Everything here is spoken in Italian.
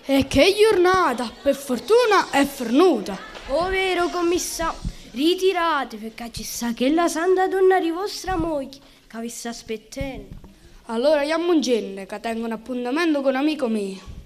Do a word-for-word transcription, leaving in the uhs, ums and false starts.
E che giornata, per fortuna è fornuta. Oh vero commissario, ritirate perché ci sa che la santa donna di vostra moglie che vi sta aspettando. Allora andiamo in genere, che tengo un appuntamento con un amico mio.